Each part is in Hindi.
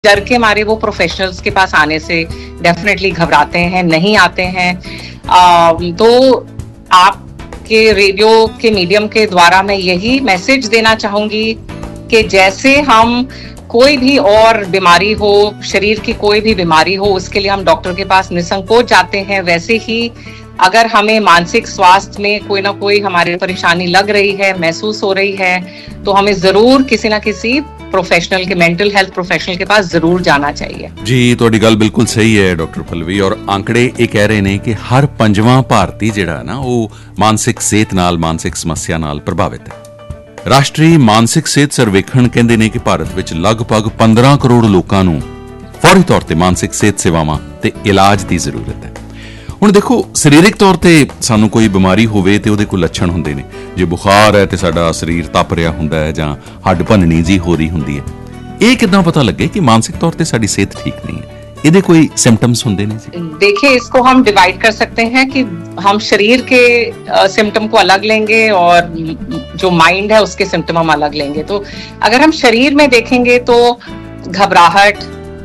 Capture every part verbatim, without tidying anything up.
डर के मारे वो प्रोफेशनल्स के पास आने से डेफिनेटली घबराते हैं, नहीं आते हैं। आ, तो आपके रेडियो के मीडियम के द्वारा मैं यही मैसेज देना चाहूंगी कि जैसे हम कोई भी और बीमारी हो, शरीर की कोई भी बीमारी हो, उसके लिए हम डॉक्टर के पास निसंकोच जाते हैं, वैसे ही अगर हमें मानसिक स्वास्थ्य में कोई ना कोई हमारी परेशानी लग रही है, महसूस हो रही है, तो हमें जरूर किसी ना किसी प्रोफेशनल के, मेंटल हेल्थ प्रोफेशनल के पास जरूर जाना चाहिए। जी, ਤੁਹਾਡੀ ਗੱਲ ਬਿਲਕੁਲ ਸਹੀ ਹੈ ਡਾਕਟਰ ਪਲਵੀ, ਔਰ ਆંકੜੇ ਇਹ ਕਹਿ ਰਹੇ ਨੇ ਕਿ ਹਰ ਪੰਜਵਾਂ ਭਾਰਤੀ ਜਿਹੜਾ ਨਾ ਉਹ ਮਾਨਸਿਕ ਸਿਹਤ ਨਾਲ, ਮਾਨਸਿਕ ਸਮੱਸਿਆ ਨਾਲ ਪ੍ਰਭਾਵਿਤ ਹੈ। ਰਾਸ਼ਟਰੀ ਮਾਨਸਿਕ ਸਿਹਤ ਸਰਵੇਖਣ ਕਹਿੰਦੇ ਨੇ ਕਿ ਭਾਰਤ ਵਿੱਚ ਲਗਭਗ ਪੰਦਰਾਂ ਕਰੋੜ ਲੋਕਾਂ ਨੂੰ ਫੌਰੀ ਤੌਰ ਤੇ ਮਾਨਸਿਕ ਸਿਹਤ ਸੇਵਾਵਾਂ ਤੇ ਇਲਾਜ ਦੀ ਜ਼ਰੂਰਤ ਹੈ। ਹੁਣ ਦੇਖੋ, ਸਰੀਰਕ ਤੌਰ ਤੇ ਸਾਨੂੰ ਕੋਈ ਬਿਮਾਰੀ ਹੋਵੇ ਤੇ ਉਹਦੇ ਕੋਈ ਲੱਛਣ ਹੁੰਦੇ ਨੇ। ਜੇ ਬੁਖਾਰ ਹੈ ਤੇ ਸਾਡਾ ਸਰੀਰ ਤਪ ਰਿਹਾ ਹੁੰਦਾ ਹੈ ਜਾਂ ਹੱਡ ਭੰਨਣੀ ਜੀ ਹੋ ਰਹੀ ਹੁੰਦੀ ਹੈ, ਇਹ ਕਿੱਦਾਂ ਪਤਾ ਲੱਗੇ ਕਿ ਮਾਨਸਿਕ ਤੌਰ ਤੇ ਸਾਡੀ ਸਿਹਤ ਠੀਕ नहीं है? ਇਹਦੇ ਕੋਈ सिम्टम्स ਹੁੰਦੇ ਨੇ जी? देखिए, इसको हम डिवाइड कर सकते हैं कि हम शरीर के सिम्टम को अलग लेंगे और जो माइंड है उसके सिम्टम हम अलग लेंगे। तो अगर हम शरीर में देखेंगे तो घबराहट,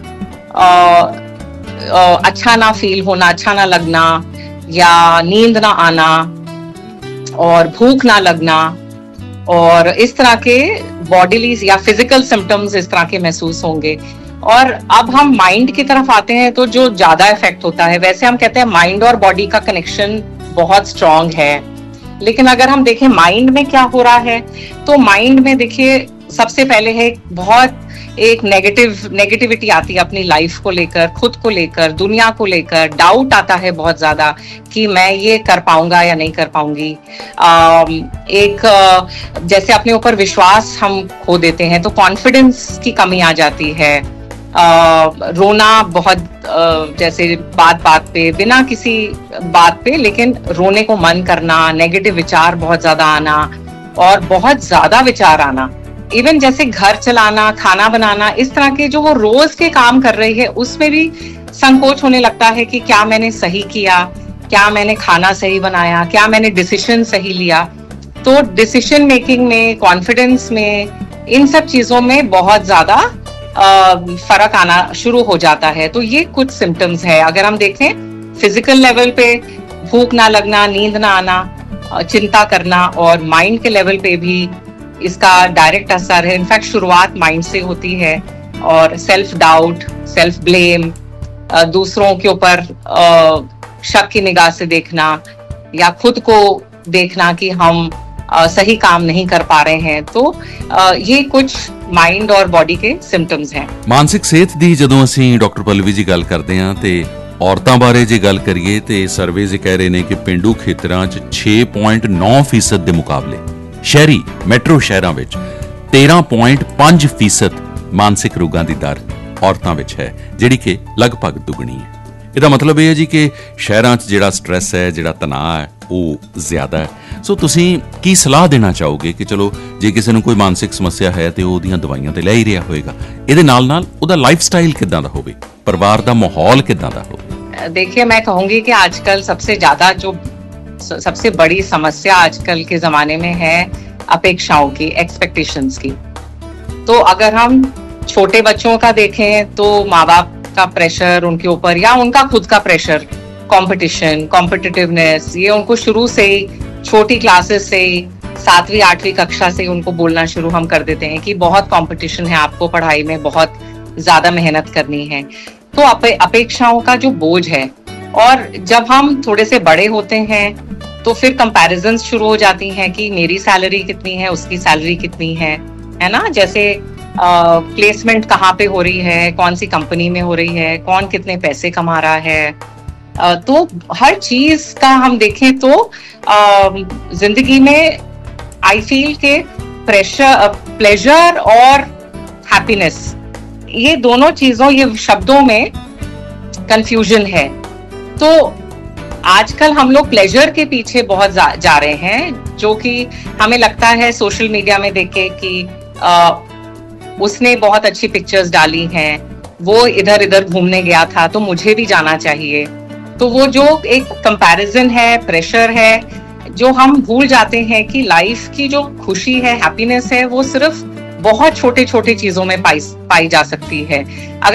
अच्छा ना फील होना, अच्छा ना लगना, या नींद ना आना और भूख ना लगना, और इस तरह के बॉडीली या फिजिकल सिम्टम्स इस तरह के महसूस होंगे। और अब हम माइंड की तरफ आते हैं तो जो ज्यादा इफेक्ट होता है, वैसे हम कहते हैं माइंड और बॉडी का कनेक्शन बहुत स्ट्रांग है, लेकिन अगर हम देखें माइंड में क्या हो रहा है, तो माइंड में देखिए सबसे पहले है बहुत एक नेगेटिव नेगेटिविटी आती है अपनी लाइफ को लेकर, खुद को लेकर, दुनिया को लेकर। डाउट आता है बहुत ज्यादा कि मैं ये कर पाऊंगा या नहीं कर पाऊंगी। एक जैसे अपने ऊपर विश्वास हम खो देते हैं, तो कॉन्फिडेंस की कमी आ जाती है। Uh, रोना बहुत uh, जैसे बात बात पे, बिना किसी बात पे, लेकिन रोने को मन करना, नेगेटिव विचार बहुत ज्यादा आना और बहुत ज्यादा विचार आना। इवन जैसे घर चलाना, खाना बनाना, इस तरह के जो वो रोज के काम कर रही है उसमें भी संकोच होने लगता है कि क्या मैंने सही किया, क्या मैंने खाना सही बनाया, क्या मैंने डिसीजन सही लिया। तो डिसीजन मेकिंग में, कॉन्फिडेंस में, इन सब चीजों में बहुत ज्यादा फर्क आना शुरू हो जाता है। तो ये कुछ सिम्टम्स है। अगर हम देखें फिजिकल लेवल पे, भूख ना लगना, नींद ना आना, चिंता करना, और माइंड के लेवल पे भी इसका डायरेक्ट असर है। इनफैक्ट शुरुआत माइंड से होती है, और सेल्फ डाउट, सेल्फ ब्लेम, दूसरों के ऊपर शक की निगाह से देखना, या खुद को देखना कि हम Uh, सही काम नहीं कर पा रहे हैं। तो uh, ये कुछ माइंड और बॉडी के सिम्टम्स हैं। ਮਾਨਸਿਕ ਸਿਹਤ ਦੀ ਜਦੋਂ ਅਸੀਂ ਡਾਕਟਰ ਪਲਵੀ ਜੀ ਗੱਲ ਕਰਦੇ ਹਾਂ ਤੇ ਔਰਤਾਂ ਬਾਰੇ ਜੇ ਗੱਲ ਕਰੀਏ ਤੇ ਸਰਵੇਜ਼ ਇਹ ਕਹਿ ਰਹੇ ਨੇ ਕਿ ਪਿੰਡੂ ਖੇਤਰਾਂ 'ਚ ਛੇ ਪੁਆਇੰਟ ਨੌਂ ਫੀਸਦ ਦੇ ਮੁਕਾਬਲੇ ਸ਼ਹਿਰੀ ਮੈਟਰੋ ਸ਼ਹਿਰਾਂ ਵਿੱਚ ਤੇਰਾਂ ਪੁਆਇੰਟ ਪੰਜ ਫੀਸਦ ਮਾਨਸਿਕ ਰੋਗਾਂ ਦੀ ਦਰ ਔਰਤਾਂ ਵਿੱਚ ਹੈ, ਜਿਹੜੀ ਕਿ ਲਗਭਗ ਦੁੱਗਣੀ ਹੈ। ਇਹਦਾ ਮਤਲਬ ਇਹ ਹੈ ਜੀ ਕਿ ਸ਼ਹਿਰਾਂ 'ਚ ਜਿਹੜਾ ਸਟ੍ਰੈਸ ਹੈ, ਜਿਹੜਾ ਤਣਾਅ ਹੈ, ਉਹ ਜ਼ਿਆਦਾ ਹੈ। ਸੋ ਤੁਸੀਂ ਕੀ ਸਲਾਹ ਦੇਣਾ ਚਾਹੋਗੇ ਕਿ ਚਲੋ ਜੇ ਕਿਸੇ ਨੂੰ ਕੋਈ ਮਾਨਸਿਕ ਸਮੱਸਿਆ ਹੈ ਤੇ ਉਹ ਉਹਦੀਆਂ ਦਵਾਈਆਂ ਤੇ ਲੈ ਹੀ ਰਿਹਾ ਹੋਏਗਾ, ਇਹਦੇ ਨਾਲ ਨਾਲ ਉਹਦਾ ਲਾਈਫ ਸਟਾइल ਕਿੱਦਾਂ ਦਾ ਹੋਵੇ, ਪਰਿਵਾਰ ਦਾ ਮਾਹੌਲ ਕਿੱਦਾਂ ਦਾ ਹੋਵੇ? देखिए, मैं कहूंगी कि आजकल सबसे ज्यादा जो सबसे बड़ी समस्या आजकल के जमाने में है अपेक्षाओं की, एक्सपेक्टेशंस की। तो अगर हम छोटे बच्चों का देखें तो माँ बाप का प्रेशर उनके ऊपर, या उनका खुद का प्रेशर, कंपटीशन, कॉम्पिटिटिवनेस, ये उनको शुरू से ही, छोटी क्लासेस से ही, सातवीं आठवीं कक्षा से उनको बोलना शुरू हम कर देते हैं कि बहुत कंपटीशन है, आपको पढ़ाई में बहुत ज्यादा मेहनत करनी है। तो अपे, अपेक्षाओं का जो बोझ है, और जब हम थोड़े से बड़े होते हैं तो फिर कंपैरिजन शुरू हो जाती हैं कि मेरी सैलरी कितनी है, उसकी सैलरी कितनी है, है ना। जैसे प्लेसमेंट uh, कहाँ पे हो रही है, कौन सी कंपनी में हो रही है, कौन कितने पैसे कमा रहा है। uh, तो हर चीज का हम देखें तो uh, जिंदगी में आई फील के प्रेशर, प्लेजर और हैप्पीनेस, ये दोनों चीजों, ये शब्दों में कंफ्यूजन है। तो आजकल हम लोग प्लेजर के पीछे बहुत जा, जा रहे हैं, जो कि हमें लगता है सोशल मीडिया में देखे कि आ, उसने बहुत अच्छी पिक्चर्स डाली हैं, वो इधर इधर घूमने गया था तो मुझे भी जाना चाहिए। तो वो जो एक कंपैरिजन है, प्रेशर है, जो हम भूल जाते हैं कि लाइफ की जो खुशी है, हैप्पीनेस है, वो सिर्फ बहुत छोटे छोटे चीजों में पाई पाई जा सकती है। अगर